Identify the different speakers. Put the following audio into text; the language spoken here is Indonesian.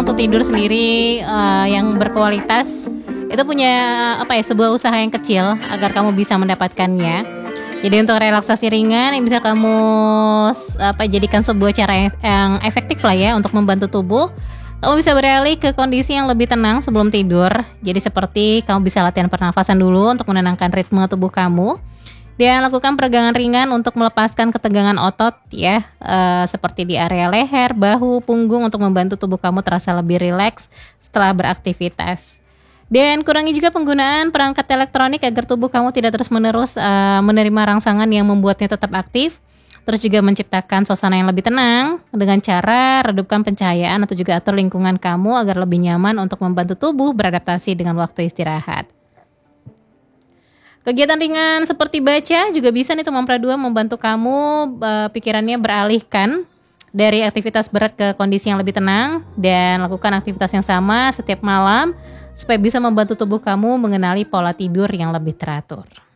Speaker 1: untuk tidur sendiri yang berkualitas itu punya sebuah usaha yang kecil agar kamu bisa mendapatkannya. Jadi untuk relaksasi ringan yang bisa kamu jadikan sebuah cara yang efektif lah ya untuk membantu tubuh, kamu bisa beralih ke kondisi yang lebih tenang sebelum tidur. Jadi seperti kamu bisa latihan pernafasan dulu untuk menenangkan ritme tubuh kamu. Dan lakukan peregangan ringan untuk melepaskan ketegangan otot ya, seperti di area leher, bahu, punggung untuk membantu tubuh kamu terasa lebih rileks setelah beraktivitas. Dan kurangi juga penggunaan perangkat elektronik agar tubuh kamu tidak terus-menerus menerima rangsangan yang membuatnya tetap aktif. Terus juga menciptakan suasana yang lebih tenang dengan cara redupkan pencahayaan atau juga atur lingkungan kamu agar lebih nyaman untuk membantu tubuh beradaptasi dengan waktu istirahat. Kegiatan ringan seperti baca juga bisa nih teman Pra2 membantu kamu pikirannya beralihkan dari aktivitas berat ke kondisi yang lebih tenang, dan lakukan aktivitas yang sama setiap malam supaya bisa membantu tubuh kamu mengenali pola tidur yang lebih teratur.